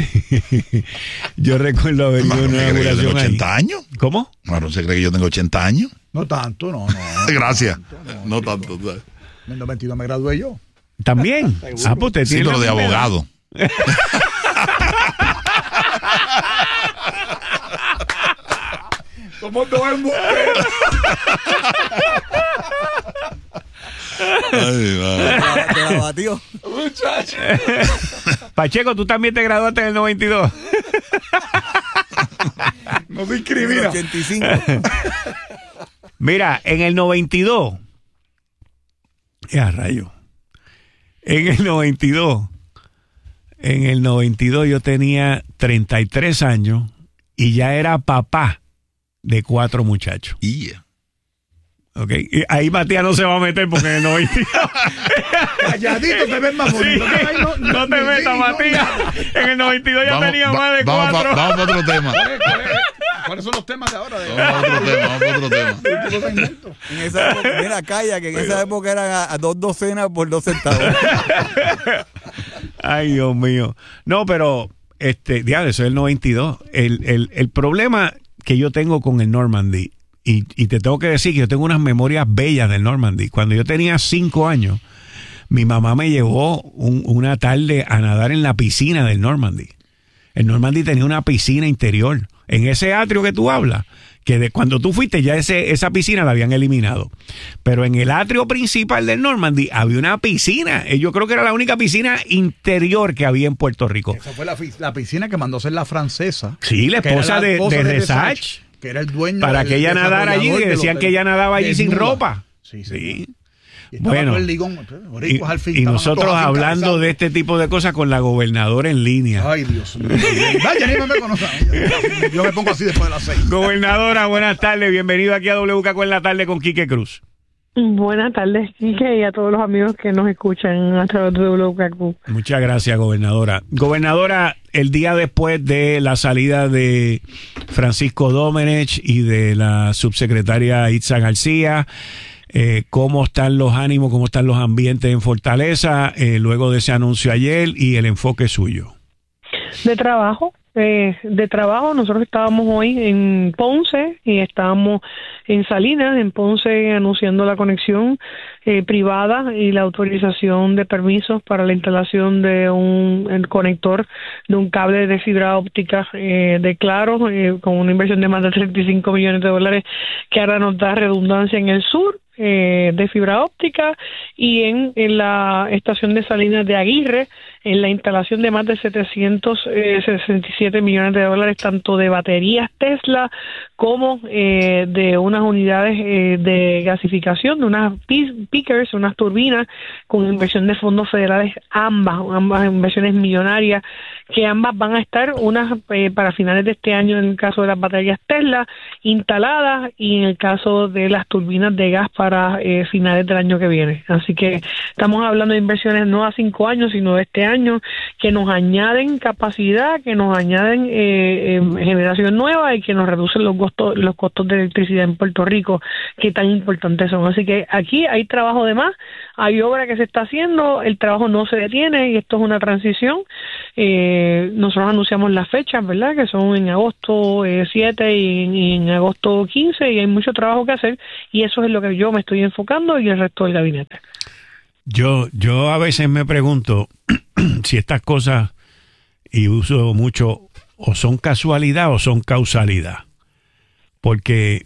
Yo recuerdo haber ido a una inauguración ahí. ¿ochenta años? ¿Cómo? Marlon se cree que yo tengo ochenta años. No tanto, no, no. Gracias. No tanto. No. En el noventa y dos me gradué yo. ¿También? Ah, pues te sí, pero de abogado. Somos dos hermanos. Ay, te la batió. Muchacho. Pacheco, tú también te graduaste en el noventa y dos. No te discrimina. ochenta y cinco. Mira, en el noventa y dos. Ya, rayo. En el noventa y dos. En el noventa y dos yo tenía treinta y tres años y ya era papá de cuatro muchachos. Yeah. Okay. Y ahí Matías no se va a meter porque en el noventa y dos... Calladito te ves más bonito. Sí, no, no, no te metas, Matías. En el noventa y dos ya vamos, tenía más de vamos cuatro. Pa, vamos para otro tema. ¿Cuáles son los temas de ahora? De... Vamos a otro tema, vamos a otro tema. En esa época, mira, calla, que en esa época eran a, a dos docenas por dos centavos. Ay, Dios mío. No, pero, este, diablo, eso es el noventa y dos. El, el, el problema que yo tengo con el Normandy, y, y te tengo que decir que yo tengo unas memorias bellas del Normandy. Cuando yo tenía cinco años, mi mamá me llevó un, una tarde a nadar en la piscina del Normandy. El Normandy tenía una piscina interior. En ese atrio que tú hablas, que de cuando tú fuiste ya ese, esa piscina la habían eliminado. Pero en el atrio principal del Normandy había una piscina. Yo creo que era la única piscina interior que había en Puerto Rico. Esa fue la, la piscina que mandó hacer la francesa. Sí, la esposa, la esposa de, de, de Resach. Que era el dueño. Para que ella nadara allí, que decían que ella nadaba allí sin ropa. Sí, sí. sí. Y bueno, el ligón, y, al fin, y nosotros hablando de este tipo de cosas con la gobernadora en línea. Ay, Dios mío. Vaya, ni me conocen. Yo me pongo así después de las seis. Gobernadora, buenas tardes. Bienvenido aquí a W K Q en la tarde con Quique Cruz. Buenas tardes, Quique, y a todos los amigos que nos escuchan a través de W K Q. Muchas gracias, gobernadora. Gobernadora, el día después de la salida de Francisco Domenech y de la subsecretaria Itza García, Eh, cómo están los ánimos, cómo están los ambientes en Fortaleza, eh, luego de ese anuncio ayer y el enfoque suyo. De trabajo, eh, de trabajo, nosotros estábamos hoy en Ponce y estábamos en Salinas, en Ponce, anunciando la conexión eh, privada y la autorización de permisos para la instalación de un el conector de un cable de fibra óptica eh, de Claro, eh, con una inversión de más de treinta y cinco millones de dólares, que ahora nos da redundancia en el sur. eh, de fibra óptica y en, en la estación de Salinas de Aguirre, en la instalación de más de setecientos sesenta y siete millones de dólares, tanto de baterías Tesla como eh, de unas unidades eh, de gasificación, de unas peakers, unas turbinas con inversión de fondos federales, ambas, ambas inversiones millonarias, que ambas van a estar, unas eh, para finales de este año en el caso de las baterías Tesla instaladas y en el caso de las turbinas de gas para eh, finales del año que viene. Así que estamos hablando de inversiones no a cinco años, sino de este año, que nos añaden capacidad, que nos añaden eh, eh, generación nueva y que nos reducen los costos, los costos de electricidad en Puerto Rico, que tan importantes son. Así que aquí hay trabajo de más, hay obra que se está haciendo, el trabajo no se detiene y esto es una transición. Eh, nosotros anunciamos las fechas, ¿verdad? Que son en agosto eh, siete y, y en agosto quince, y hay mucho trabajo que hacer, y eso es lo que yo me estoy enfocando y el resto del gabinete. Yo, yo a veces me pregunto si estas cosas, y uso mucho, o son casualidad o son causalidad. Porque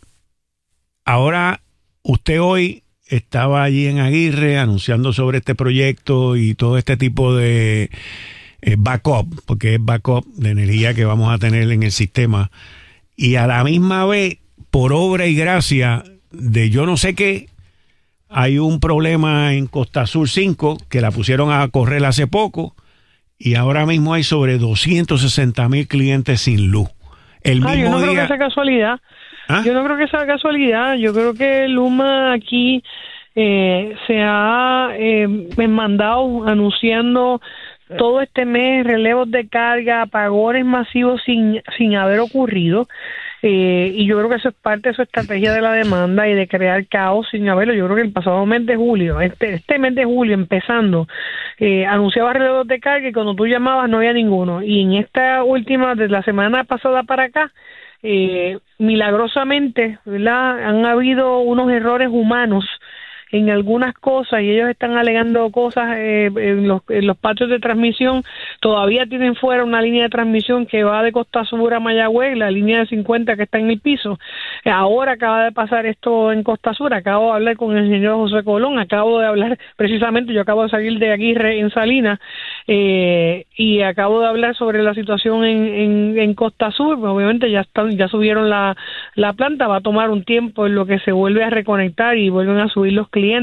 ahora usted hoy estaba allí en Aguirre anunciando sobre este proyecto y todo este tipo de eh, backup, porque es backup de energía que vamos a tener en el sistema, y a la misma vez, por obra y gracia de yo no sé qué, hay un problema en Costa Sur cinco que la pusieron a correr hace poco y ahora mismo hay sobre doscientos sesenta mil clientes sin luz. El ah, mismo yo no día... creo que sea casualidad. ¿Ah? Yo no creo que sea casualidad. Yo creo que Luma aquí eh, se ha eh, mandado anunciando todo este mes relevos de carga, apagones masivos sin, sin haber ocurrido. Eh, y yo creo que eso es parte de su estrategia de la demanda y de crear caos sin haberlo. Yo creo que el pasado mes de julio, este, este mes de julio empezando, eh, anunciaba relevos de carga y cuando tú llamabas no había ninguno. Y en esta última, de la semana pasada para acá, eh, milagrosamente, ¿verdad?, han habido unos errores humanos en algunas cosas y ellos están alegando cosas eh, en, los, en los patios de transmisión. Todavía tienen fuera una línea de transmisión que va de Costa Sur a Mayagüez, la línea de cincuenta que está en el piso. Ahora acaba de pasar esto en Costa Sur, acabo de hablar con el señor José Colón, acabo de hablar precisamente, yo acabo de salir de Aguirre en Salinas eh, y acabo de hablar sobre la situación en, en, en Costa Sur. Obviamente ya están, ya subieron la, la planta, va a tomar un tiempo en lo que se vuelve a reconectar y vuelven a subir los clientes.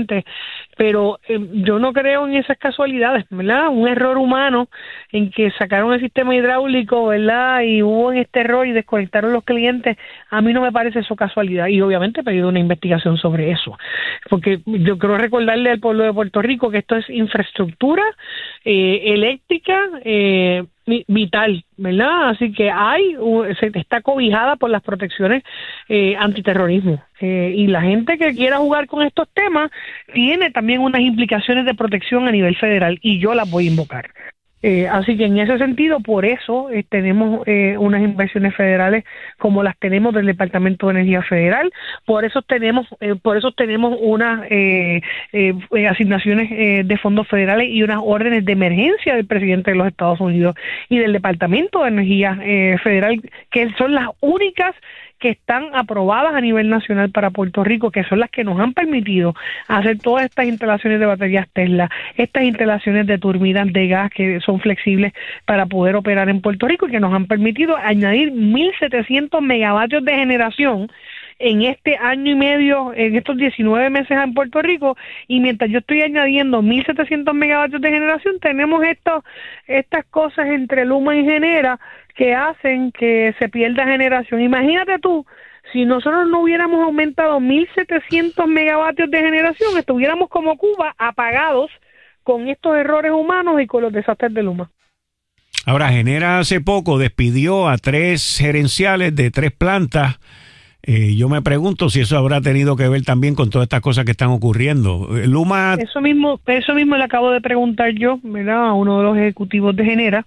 Pero eh, yo no creo en esas casualidades, ¿verdad? Un error humano en que sacaron el sistema hidráulico, ¿verdad? Y hubo en este error y desconectaron los clientes. A mí no me parece eso casualidad y obviamente he pedido una investigación sobre eso, porque yo quiero recordarle al pueblo de Puerto Rico que esto es infraestructura eh, eléctrica eh, vital, ¿verdad? Así que hay, se está cobijada por las protecciones eh, antiterrorismo. Eh, y la gente que quiera jugar con estos temas tiene también unas implicaciones de protección a nivel federal y yo las voy a invocar. Eh, así que en ese sentido, por eso eh, tenemos eh, unas inversiones federales como las tenemos del Departamento de Energía Federal, por eso tenemos eh, por eso tenemos unas eh, eh, asignaciones eh, de fondos federales y unas órdenes de emergencia del presidente de los Estados Unidos y del Departamento de Energía eh, Federal, que son las únicas que están aprobadas a nivel nacional para Puerto Rico, que son las que nos han permitido hacer todas estas instalaciones de baterías Tesla, estas instalaciones de turbinas de gas que son flexibles para poder operar en Puerto Rico y que nos han permitido añadir mil setecientos megavatios de generación en este año y medio, en estos diecinueve meses en Puerto Rico, y mientras yo estoy añadiendo mil setecientos megavatios de generación, tenemos estos, estas cosas entre Luma y Genera que hacen que se pierda generación. Imagínate tú, si nosotros no hubiéramos aumentado mil setecientos megavatios de generación, estuviéramos como Cuba, apagados con estos errores humanos y con los desastres de Luma. Ahora, Genera hace poco despidió a tres gerenciales de tres plantas. Eh, yo me pregunto si eso habrá tenido que ver también con todas estas cosas que están ocurriendo. Luma... Eso mismo, eso mismo le acabo de preguntar yo, ¿verdad?, a uno de los ejecutivos de Genera,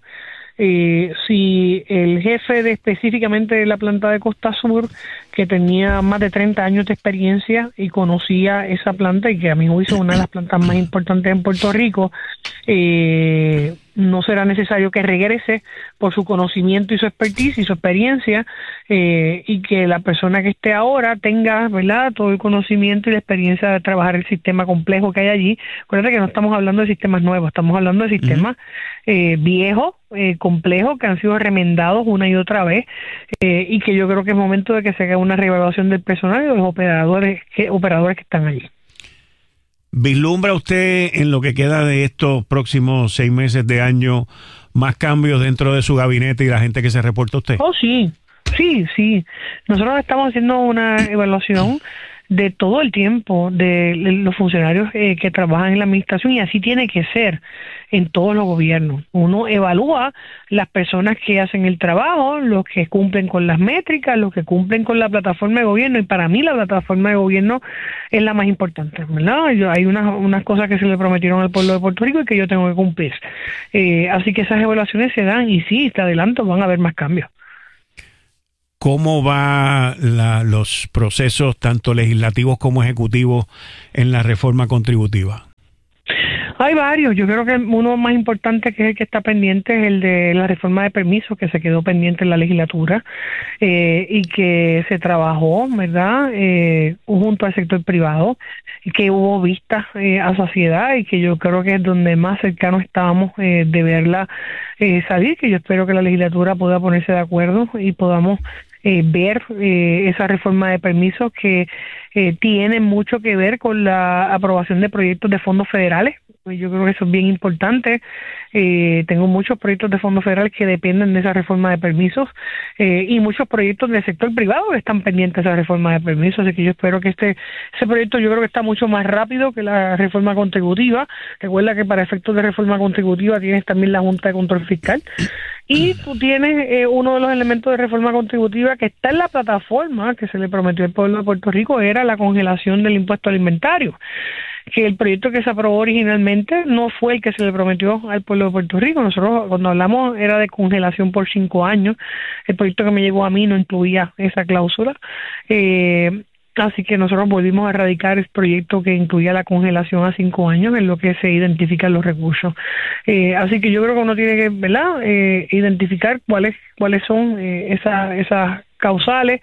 eh, si el jefe de específicamente de la planta de Costa Sur, que tenía más de treinta años de experiencia y conocía esa planta y que a mi juicio es una de las plantas más importantes en Puerto Rico, eh, no será necesario que regrese por su conocimiento y su expertise y su experiencia, eh, y que la persona que esté ahora tenga, ¿verdad?, todo el conocimiento y la experiencia de trabajar el sistema complejo que hay allí. Acuérdate que no estamos hablando de sistemas nuevos, estamos hablando de sistemas uh-huh. eh, viejos, eh, complejos, que han sido remendados una y otra vez, eh, y que yo creo que es momento de que se haga una reevaluación del personal y de los operadores que, operadores que están allí. ¿Vislumbra usted en lo que queda de estos próximos seis meses de año más cambios dentro de su gabinete y la gente que se reporta a usted? Oh, sí, sí, sí. Nosotros estamos haciendo una evaluación de todo el tiempo de los funcionarios eh, que trabajan en la administración, y así tiene que ser en todos los gobiernos. Uno evalúa las personas que hacen el trabajo, los que cumplen con las métricas, los que cumplen con la plataforma de gobierno, y para mí la plataforma de gobierno es la más importante, ¿verdad? Yo, hay unas, unas cosas que se le prometieron al pueblo de Puerto Rico y que yo tengo que cumplir. Eh, así que esas evaluaciones se dan, y sí, te adelanto, van a haber más cambios. ¿Cómo van los procesos tanto legislativos como ejecutivos en la reforma contributiva? Hay varios. Yo creo que uno más importante, que es el que está pendiente, es el de la reforma de permisos, que se quedó pendiente en la legislatura, eh, y que se trabajó, ¿verdad?, eh, junto al sector privado, y que hubo vistas eh, a saciedad, y que yo creo que es donde más cercanos estábamos eh, de verla eh, salir, que yo espero que la legislatura pueda ponerse de acuerdo y podamos Eh, ver eh, esa reforma de permisos que eh, tiene mucho que ver con la aprobación de proyectos de fondos federales. Yo creo que eso es bien importante. Eh, tengo muchos proyectos de fondos federales que dependen de esa reforma de permisos, eh, y muchos proyectos del sector privado que están pendientes de esa reforma de permisos, así que yo espero que este ese proyecto, yo creo que está mucho más rápido que la reforma contributiva. Recuerda que para efectos de reforma contributiva tienes también la Junta de Control Fiscal, y tú tienes eh, uno de los elementos de reforma contributiva que está en la plataforma que se le prometió al pueblo de Puerto Rico, era la congelación del impuesto al inventario, que el proyecto que se aprobó originalmente no fue el que se le prometió al pueblo de Puerto Rico. Nosotros, cuando hablamos, era de congelación por cinco años. El proyecto que me llegó a mí no incluía esa cláusula. Eh, Así que nosotros volvimos a erradicar el proyecto que incluía la congelación a cinco años, en lo que se identifican los recursos. Eh, así que yo creo que uno tiene que, ¿verdad?, eh, identificar cuáles cuáles son eh, esas esas causales,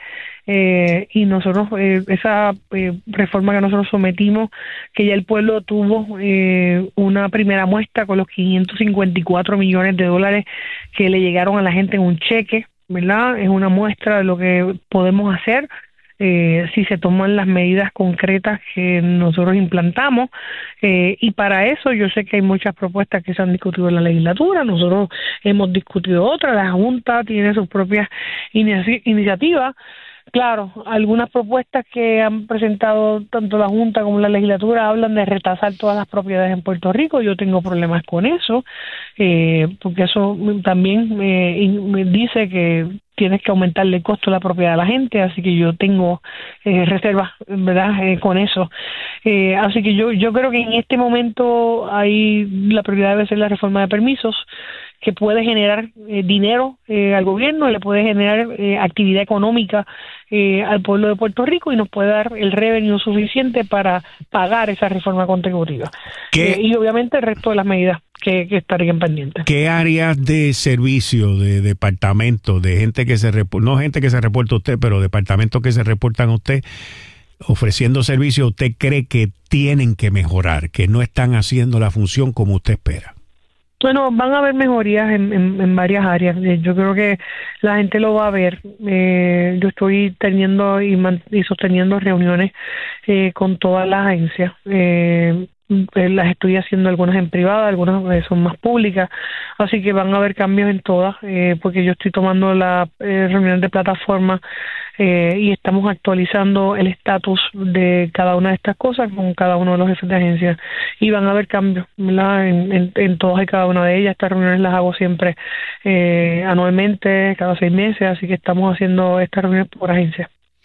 eh, y nosotros eh, esa eh, reforma que nosotros sometimos, que ya el pueblo tuvo eh, una primera muestra con los quinientos cincuenta y cuatro millones de dólares que le llegaron a la gente en un cheque, ¿verdad? Es una muestra de lo que podemos hacer Eh, si se toman las medidas concretas que nosotros implantamos, eh, y para eso yo sé que hay muchas propuestas que se han discutido en la legislatura. Nosotros hemos discutido otras, la Junta tiene sus propias inici- iniciativas. Claro, algunas propuestas que han presentado tanto la Junta como la legislatura hablan de retasar todas las propiedades en Puerto Rico. Yo tengo problemas con eso, eh, porque eso también me, me dice que tienes que aumentarle el costo de la propiedad a la gente, así que yo tengo eh, reservas, ¿verdad?, eh, con eso. Eh, así que yo yo creo que en este momento hay la prioridad debe ser la reforma de permisos, que puede generar eh, dinero eh, al gobierno, le puede generar eh, actividad económica eh, al pueblo de Puerto Rico, y nos puede dar el revenue suficiente para pagar esa reforma contributiva. Eh, y obviamente el resto de las medidas que, que estarían pendientes. ¿Qué áreas de servicio, de departamento, de gente que se reporta, no gente que se reporta a usted, pero departamentos que se reportan a usted ofreciendo servicio, usted cree que tienen que mejorar, que no están haciendo la función como usted espera? Bueno, van a haber mejorías en, en, en varias áreas. Yo creo que la gente lo va a ver. Eh, yo estoy teniendo y, man, y sosteniendo reuniones eh, con todas las agencias. Eh, las estoy haciendo algunas en privada, algunas son más públicas, así que van a haber cambios en todas, eh, porque yo estoy tomando la eh, reunión de plataforma eh, y estamos actualizando el estatus de cada una de estas cosas con cada uno de los jefes de agencia, y van a haber cambios, ¿verdad?, en, en, en todas y cada una de ellas. Estas reuniones las hago siempre eh, anualmente, cada seis meses, así que estamos haciendo estas reuniones por agencia.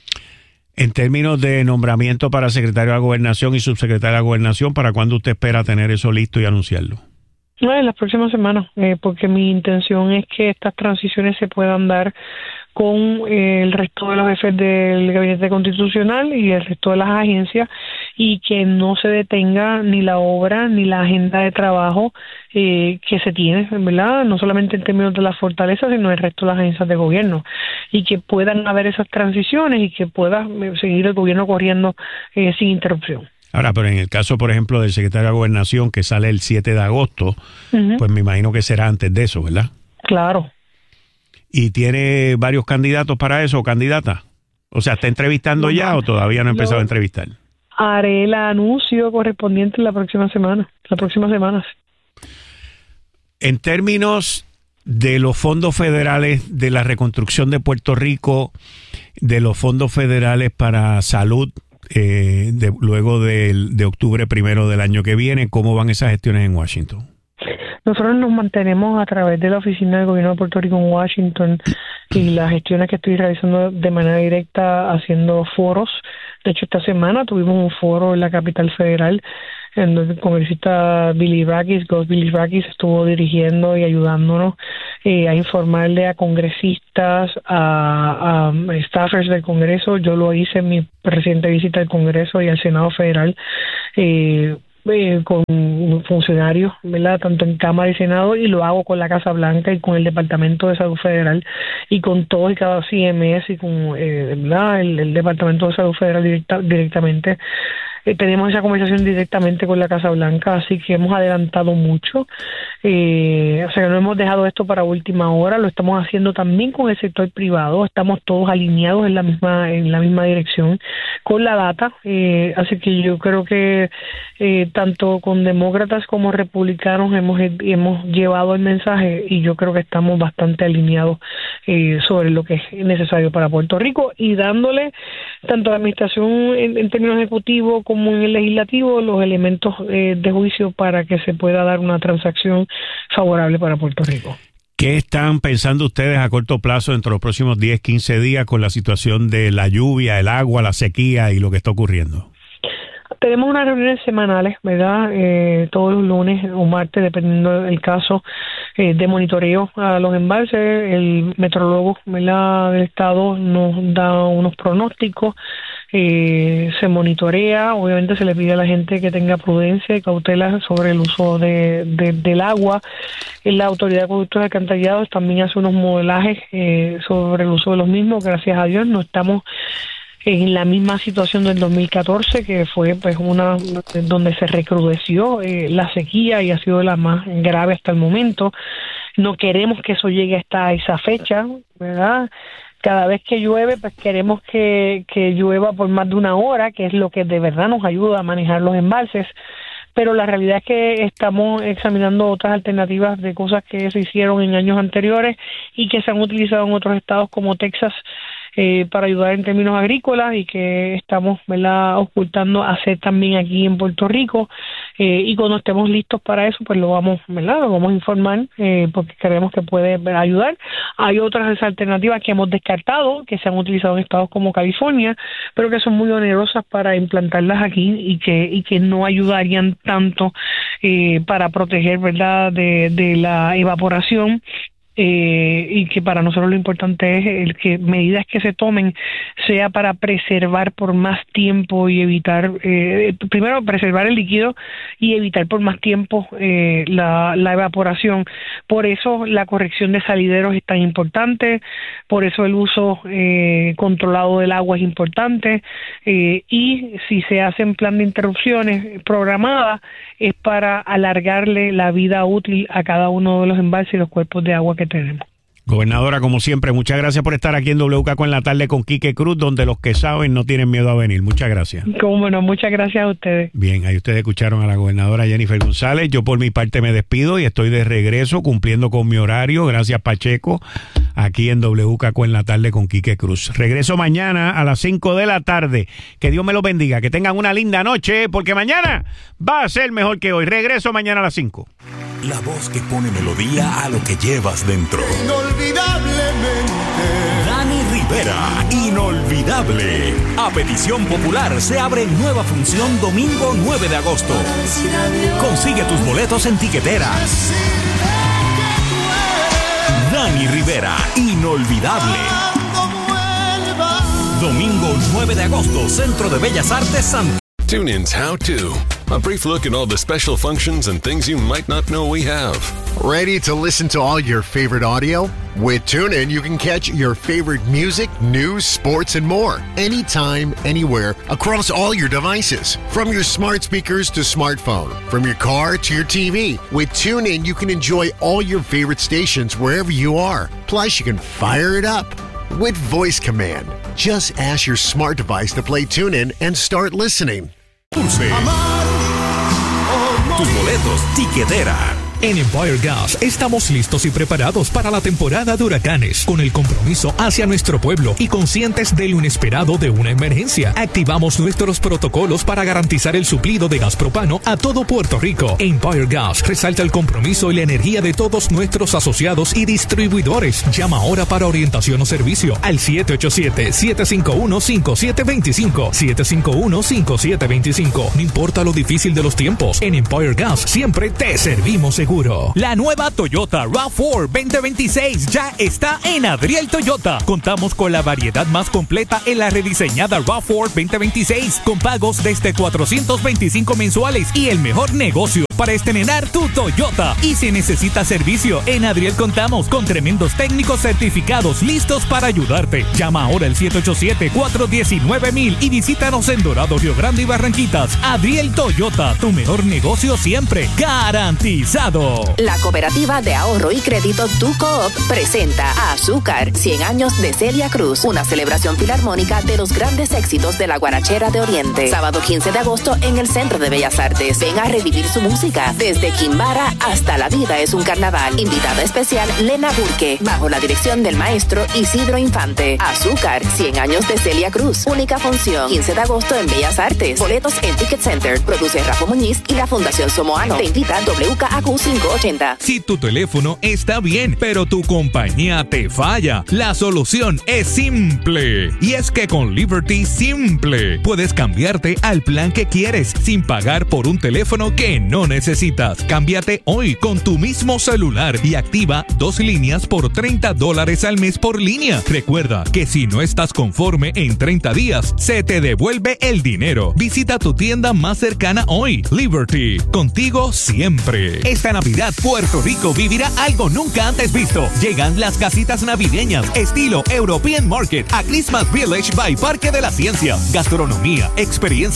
En términos de nombramiento para secretario de la Gobernación y subsecretario de la Gobernación, ¿para cuándo usted espera tener eso listo y anunciarlo? No, en las próximas semanas, eh, porque mi intención es que estas transiciones se puedan dar con eh, el resto de los jefes del Gabinete Constitucional y el resto de las agencias, y que no se detenga ni la obra ni la agenda de trabajo eh, que se tiene, ¿verdad? No solamente en términos de las fortalezas, sino el resto de las agencias de gobierno, y que puedan haber esas transiciones y que pueda seguir el gobierno corriendo eh, sin interrupción. Ahora, pero en el caso, por ejemplo, del secretario de Gobernación, que sale el siete de agosto, uh-huh. pues me imagino que será antes de eso, ¿verdad? Claro. ¿Y tiene varios candidatos para eso o candidatas? O sea, ¿está entrevistando no, ya o todavía no ha empezado yo a entrevistar? Haré el anuncio correspondiente la próxima semana, las próximas semanas. En términos de los fondos federales de la reconstrucción de Puerto Rico, de los fondos federales para salud, eh, de, luego de, de octubre primero del año que viene, ¿cómo van esas gestiones en Washington? Nosotros nos mantenemos a través de la Oficina del Gobierno de Puerto Rico en Washington y las gestiones que estoy realizando de manera directa haciendo foros. De hecho, esta semana tuvimos un foro en la capital federal en donde el congresista Billy Rakis, Ghost Billy Rakis, estuvo dirigiendo y ayudándonos eh, a informarle a congresistas, a, a staffers del Congreso. Yo lo hice en mi reciente visita al Congreso y al Senado Federal, eh, Eh, con funcionarios, ¿verdad?, tanto en Cámara y Senado, y lo hago con la Casa Blanca y con el Departamento de Salud Federal y con todo y cada C M S y con eh, ¿verdad? El, el Departamento de Salud Federal directa, directamente. Eh, tenemos esa conversación directamente con la Casa Blanca, así que hemos adelantado mucho. Eh, o sea, no hemos dejado esto para última hora, lo estamos haciendo también con el sector privado, estamos todos alineados en la misma en la misma dirección con la data, eh, así que yo creo que eh, tanto con demócratas como republicanos hemos hemos llevado el mensaje y yo creo que estamos bastante alineados eh, sobre lo que es necesario para Puerto Rico y dándole tanto a la administración en, en términos ejecutivos como en el legislativo los elementos eh, de juicio para que se pueda dar una transacción favorable para Puerto Rico. ¿Qué están pensando ustedes a corto plazo dentro de los próximos diez, quince días con la situación de la lluvia, el agua, la sequía y lo que está ocurriendo? Tenemos unas reuniones semanales, ¿verdad? Eh, todos los lunes o martes, dependiendo del caso, eh, de monitoreo a los embalses. El metrólogo, ¿verdad?, del estado nos da unos pronósticos, eh, se monitorea, obviamente se le pide a la gente que tenga prudencia y cautela sobre el uso de, de, del agua. La Autoridad de Acueductos y Alcantarillados también hace unos modelajes eh, sobre el uso de los mismos. Gracias a Dios no estamos en la misma situación del dos mil catorce, que fue pues una donde se recrudeció eh, la sequía y ha sido la más grave hasta el momento. No queremos que eso llegue hasta esa fecha, ¿verdad? Cada vez que llueve, pues queremos que, que llueva por más de una hora, que es lo que de verdad nos ayuda a manejar los embalses. Pero la realidad es que estamos examinando otras alternativas de cosas que se hicieron en años anteriores y que se han utilizado en otros estados como Texas, Eh, para ayudar en términos agrícolas y que estamos, ¿verdad?, ocultando hacer también aquí en Puerto Rico eh, y cuando estemos listos para eso pues lo vamos, ¿verdad?, lo vamos a informar eh, porque creemos que puede ayudar. Hay otras alternativas que hemos descartado que se han utilizado en estados como California pero que son muy onerosas para implantarlas aquí y que y que no ayudarían tanto eh, para proteger, ¿verdad?, de, de la evaporación. Eh, y que para nosotros lo importante es el que medidas que se tomen sea para preservar por más tiempo y evitar, eh, primero preservar el líquido y evitar por más tiempo eh, la, la evaporación. Por eso la corrección de salideros es tan importante, por eso el uso eh, controlado del agua es importante eh, y si se hacen plan de interrupciones programadas es para alargarle la vida útil a cada uno de los embalses y los cuerpos de agua que tenemos. Gobernadora, como siempre, muchas gracias por estar aquí en W K Q en la tarde con Quique Cruz, donde los que saben no tienen miedo a venir. Muchas gracias. Cómo no, muchas gracias a ustedes. Bien, ahí ustedes escucharon a la gobernadora Jennifer González. Yo por mi parte me despido y estoy de regreso cumpliendo con mi horario. Gracias, Pacheco, aquí en W K Q en la tarde con Quique Cruz. Regreso mañana a las cinco de la tarde. Que Dios me los bendiga, que tengan una linda noche, porque mañana va a ser mejor que hoy. Regreso mañana a las cinco. La voz que pone melodía a lo que llevas dentro. Inolvidablemente. Dani Rivera, inolvidable. A petición popular se abre nueva función domingo nueve de agosto. Consigue tus boletos en tiquetera. Dani Rivera, inolvidable. Domingo nueve de agosto, Centro de Bellas Artes San. TuneIn's How To. A brief look at all the special functions and things you might not know we have. Ready to listen to all your favorite audio? With TuneIn, you can catch your favorite music, news, sports, and more. Anytime, anywhere, across all your devices. From your smart speakers to smartphone. From your car to your T V. With TuneIn, you can enjoy all your favorite stations wherever you are. Plus, you can fire it up with voice command. Just ask your smart device to play TuneIn and start listening. Tus boletos, tiquetera. En Empire Gas estamos listos y preparados para la temporada de huracanes, con el compromiso hacia nuestro pueblo y conscientes de lo inesperado de una emergencia. Activamos nuestros protocolos para garantizar el suplido de gas propano a todo Puerto Rico. Empire Gas resalta el compromiso y la energía de todos nuestros asociados y distribuidores. Llama ahora para orientación o servicio al siete ocho siete, siete cinco uno, cinco siete dos cinco, siete cinco uno, cinco siete dos cinco. No importa lo difícil de los tiempos, en Empire Gas siempre te servimos seguro. La nueva Toyota RAV cuatro veinte veintiséis ya está en Adriel Toyota. Contamos con la variedad más completa en la rediseñada RAV cuatro veinte veintiséis, con pagos desde cuatrocientos veinticinco mensuales y el mejor negocio para estrenar tu Toyota. Y si necesitas servicio, en Adriel contamos con tremendos técnicos certificados listos para ayudarte. Llama ahora al siete ocho siete, cuatro uno nueve mil y visítanos en Dorado, Río Grande y Barranquitas. Adriel Toyota, tu mejor negocio siempre garantizado. La Cooperativa de Ahorro y Crédito Tu Coop presenta a Azúcar, cien años de Celia Cruz, una celebración filarmónica de los grandes éxitos de la guarachera de Oriente. Sábado quince de agosto en el Centro de Bellas Artes. Ven a revivir su música, desde Quimbara hasta La Vida es un Carnaval. Invitada especial Lena Burke, bajo la dirección del maestro Isidro Infante. Azúcar, cien años de Celia Cruz, única función, quince de agosto en Bellas Artes. Boletos en Ticket Center. Produce Rafa Muñiz y la Fundación Somoano. Te invita W K A Q quinientos ochenta. Si tu teléfono está bien, pero tu compañía te falla, la solución es simple. Y es que con Liberty Simple puedes cambiarte al plan que quieres sin pagar por un teléfono que no necesitas. Cámbiate hoy con tu mismo celular y activa dos líneas por treinta dólares al mes por línea. Recuerda que si no estás conforme en treinta días, se te devuelve el dinero. Visita tu tienda más cercana hoy. Liberty, contigo siempre. Esta Navidad, Puerto Rico vivirá algo nunca antes visto. Llegan las casitas navideñas, estilo European Market, a Christmas Village by Parque de la Ciencia. Gastronomía, experiencia